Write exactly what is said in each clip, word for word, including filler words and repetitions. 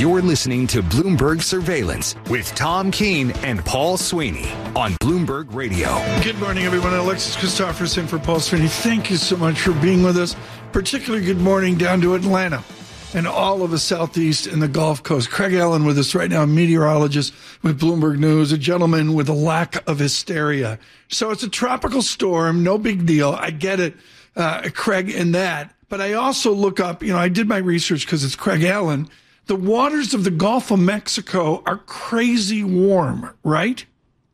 You're listening to Bloomberg Surveillance with Tom Keene and Paul Sweeney on Bloomberg Radio. Good morning, everyone. Alexis Christopherson for Paul Sweeney. Thank you so much for being with us. Particularly good morning down to Atlanta and all of the Southeast and the Gulf Coast. Craig Allen with us right now, meteorologist with Bloomberg News, a gentleman with a lack of hysteria. So it's a tropical storm, no big deal. I get it, uh, Craig, in that. But I also look up, you know, I did my research because it's Craig Allen. The waters of the Gulf of Mexico are crazy warm, right?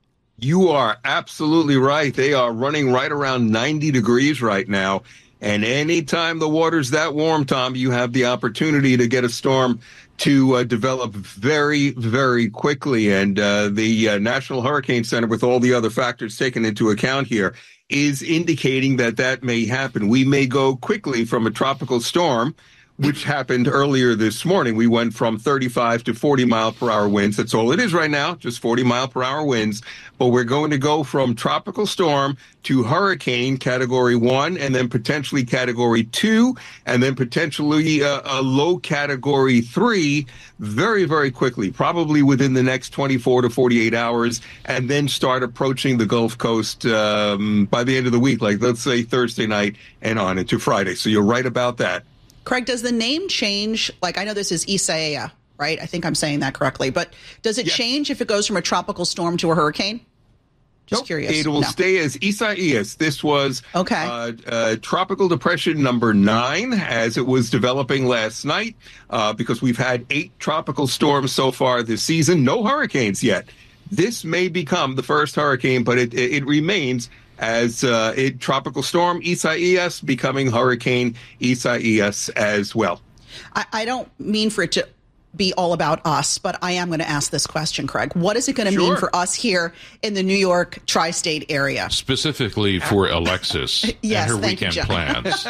You are absolutely right. They are running right around ninety degrees right now. And anytime the water's that warm, Tom, you have the opportunity to get a storm to uh, develop very, very quickly. And uh, the uh, National Hurricane Center, with all the other factors taken into account here, is indicating that that may happen. We may go quickly from a tropical storm, which happened earlier this morning. We went from thirty-five to forty mile per hour winds. That's all it is right now, just forty mile per hour winds. But we're going to go from tropical storm to hurricane category one, and then potentially category two, and then potentially a, a low category three very, very quickly, probably within the next twenty-four to forty-eight hours, and then start approaching the Gulf Coast um, by the end of the week, like let's say Thursday night and on into Friday. So you're right about that. Craig, does the name change? Like, I know this is Isaiah, right? I think I'm saying that correctly. But does it yes. change if it goes from a tropical storm to a hurricane? Just nope. curious. It will no. stay as Isaias. This was okay. uh, uh, tropical depression number nine as it was developing last night, uh, because we've had eight tropical storms so far this season. No hurricanes yet. This may become the first hurricane, but it, it, it remains as uh, a tropical storm Isaias becoming hurricane Isaias as well. I, I don't mean for it to be all about us, but I am going to ask this question, Craig. What is it going to sure. mean for us here in the New York tri-state area? Specifically for Alexis yes, and her weekend you, plans.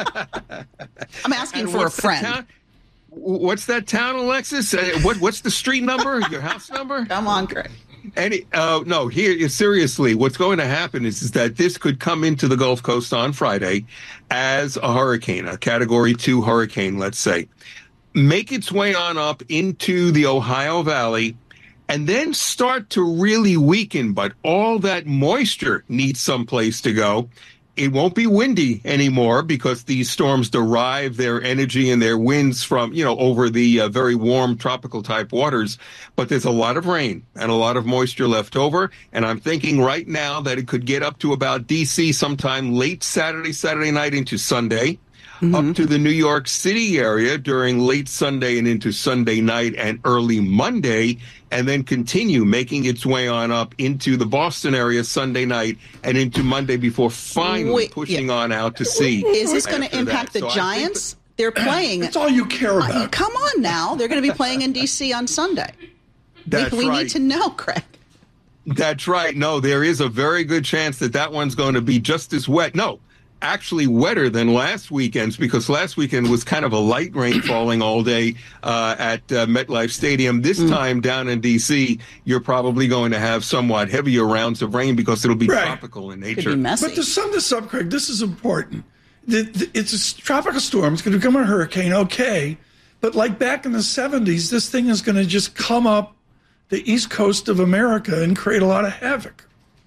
I'm asking and for a friend. Town? What's that town, Alexis? Uh, what, what's the street number? Your house number? Come on, Craig. Any, uh, no, here, seriously, what's going to happen is, is that this could come into the Gulf Coast on Friday as a hurricane, a category two hurricane, let's say, make its way on up into the Ohio Valley, and then start to really weaken. But all that moisture needs someplace to go. It won't be windy anymore because these storms derive their energy and their winds from, you know, over the uh, very warm tropical type waters. But there's a lot of rain and a lot of moisture left over. And I'm thinking right now that it could get up to about D C sometime late Saturday, Saturday night into Sunday. Mm-hmm. Up to the New York City area during late Sunday and into Sunday night and early Monday, and then continue making its way on up into the Boston area Sunday night and into Monday before finally Wait, pushing yeah. on out to sea. Is this going to impact that. the so Giants? That, They're playing. That's all you care about. Uh, come on now. They're going to be playing in D C on Sunday. That's we, we right. need to know, Craig. That's right. No, there is a very good chance that that one's going to be just as wet. No. Actually wetter than last weekend's, because last weekend was kind of a light rain falling all day uh, at uh, MetLife Stadium. This mm. time down in D C, you're probably going to have somewhat heavier rounds of rain because it'll be right. tropical in nature. Could be messy. But to sum this up, Craig, this is important. The, the, it's a tropical storm. It's going to become a hurricane, okay. But like back in the seventies, this thing is going to just come up the east coast of America and create a lot of havoc.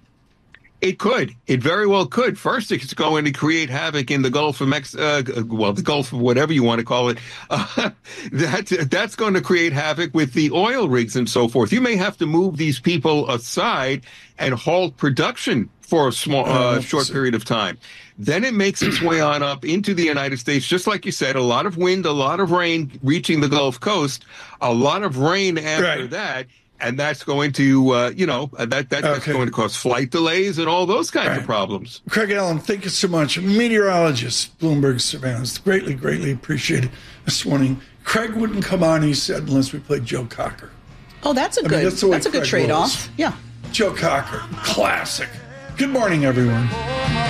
It could. It very well could. First, it's going to create havoc in the Gulf of Mex, uh, well, the Gulf of whatever you want to call it. Uh, that, that's going to create havoc with the oil rigs and so forth. You may have to move these people aside and halt production for a small, uh, short period of time. Then it makes its way on up into the United States. Just like you said, a lot of wind, a lot of rain reaching the Gulf Coast, a lot of rain after right. that. And that's going to, uh, you know, that, that that's okay. going to cause flight delays and all those kinds right. of problems. Craig Allen, thank you so much. Meteorologist, Bloomberg Surveillance. Greatly, greatly appreciated this morning. Craig wouldn't come on, he said, unless we played Joe Cocker. Oh, that's a I good, mean, that's, that's a good Craig trade-off. rolls. Yeah. Joe Cocker, classic. Good morning, everyone.